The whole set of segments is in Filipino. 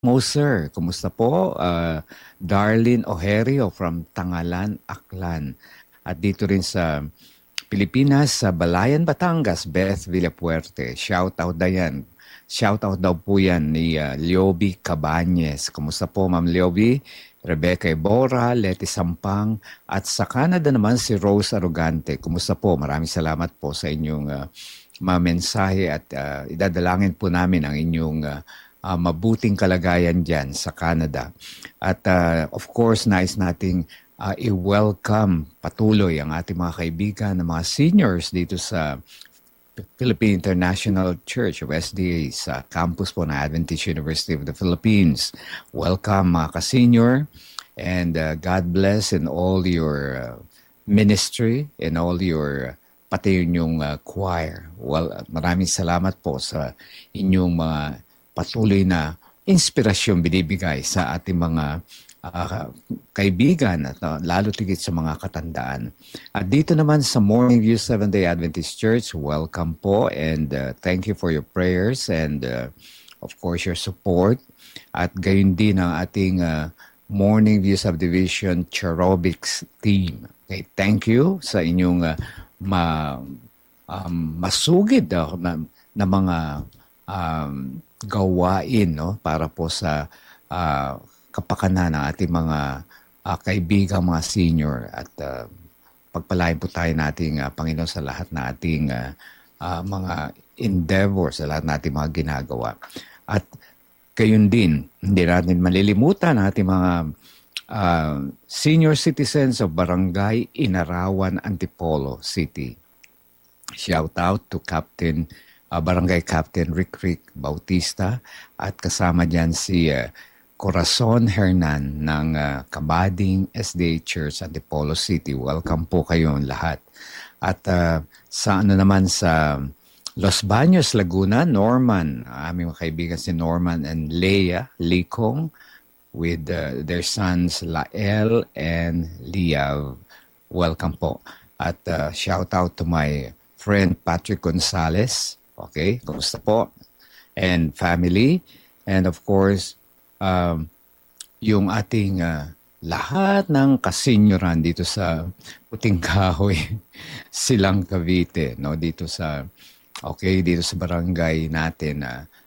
Sir. Kumusta po? Darlene Ojerio from Tangalan, Aklan. At dito rin sa Pilipinas, sa Balayan, Batangas, Beth Villapuerte. Shout out na yan. Shout out daw po yan ni Lioby Cabañez. Kumusta po, Ma'am Lioby? Rebecca Iborra, Leti Sampang, at sa Canada naman si Rose Arugante. Kumusta po? Maraming salamat po sa inyong mga mensahe at idadalangin po namin ang inyong mabuting kalagayan dyan sa Canada. At of course, nais nating i-welcome patuloy ang ating mga kaibigan, ng mga seniors dito sa Philippine International Church of SDA sa campus po ng Adventist University of the Philippines. Welcome mga ka-senior, and God bless in all your ministry and all your pati yung choir. Well, maraming salamat po sa inyong mga patuloy na inspirasyon binibigay sa ating mga kaibigan at lalo tigit sa mga katandaan. At dito naman sa Morning View Seventh-day Adventist Church, welcome po, and thank you for your prayers and of course your support. At gayon din ang ating Morning View Subdivision Cherobics team. Okay, thank you sa inyong masugid na mga gawain, no, para po sa kapakanan ng ating mga kaibigan, mga senior, at pagpalain po tayo nating Panginoon sa lahat na ating mga endeavors, sa lahat nating mga ginagawa. At gayon din, hindi natin malilimutan ang ating mga senior citizens of Barangay Inarawan, Antipolo City. Shout out to Barangay Captain Rick Bautista, at kasama dyan si Corazon Hernan ng Kabading SDA Church Antipolo City. Welcome po kayong lahat. At sa naman sa Los Baños, Laguna, Norman, aming kaibigan si Norman and Leia Likong with their sons Lael and Liav. Welcome po. At shout out to my friend Patrick Gonzalez. Okay, kumusta po? And family. And of course, yung ating lahat ng kasenyoran dito sa Puting Kahoy, Silang Cavite, no, dito sa barangay natin,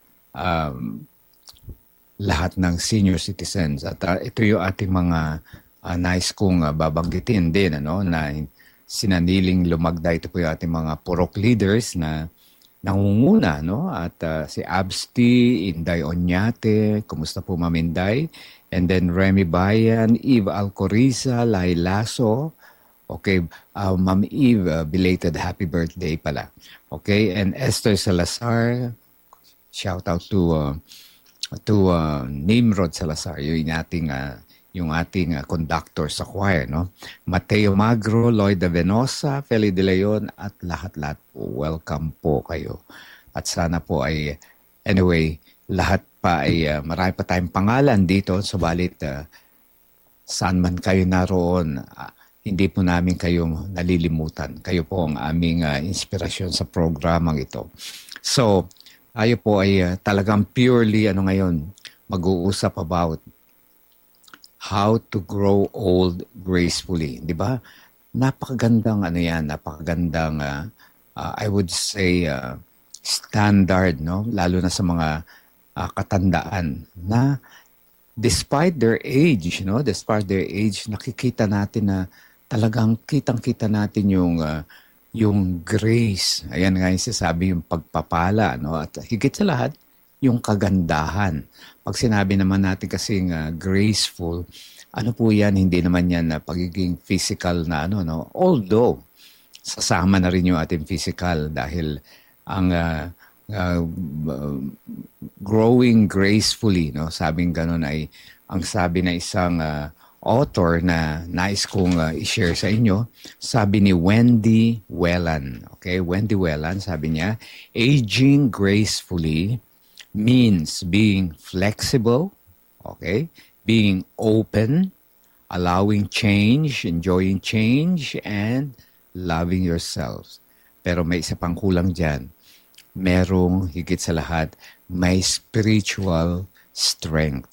lahat ng senior citizens. At ito yung ating mga nais kong babanggitin din, ano, na sinaniling lumagda. Ito po yung ating mga purok leaders na nangunguna, no? At si Absti, Inday Onyate, kumusta po Ma'am Inday? And then Remy Bayan, Eve Alcoriza, Lai Lasso. Okay, Ma'am Eve, belated happy birthday pala. Okay, and Esther Salazar, shout out to Nimrod Salazar, yung ating conductor sa choir, no? Mateo Magro, Lloyd de Venosa, Feli de Leon, at lahat-lahat po. Welcome po kayo. At sana po ay, anyway, lahat pa ay, marami pa tayong pangalan dito, subalit saan man kayo naroon, hindi po namin kayong nalilimutan. Kayo po ang aming inspirasyon sa programang ito. So, tayo po ay talagang purely, ngayon, mag-uusap about how to grow old gracefully, di ba? Napakagandang napakagandang I would say standard, no? Lalo na sa mga katandaan na despite their age, no? Despite their age, nakikita natin na talagang kitang-kita natin yung grace. Ayan nga yung sasabi, yung pagpapala, no? At higit sa lahat, yung kagandahan. Pag sinabi naman natin kasing graceful, ano po yan, hindi naman yan pagiging physical na no? Although, sasama na rin yung ating physical dahil ang growing gracefully, no? Sabing ganun ay, ang sabi na isang author na nais kong i-share sa inyo, sabi ni Wendy Whelan. Okay, Wendy Whelan, sabi niya, aging gracefully means being flexible, okay, being open, allowing change, enjoying change, and loving yourselves. Pero may isa pang kulang dyan. Merong higit sa lahat, may spiritual strength.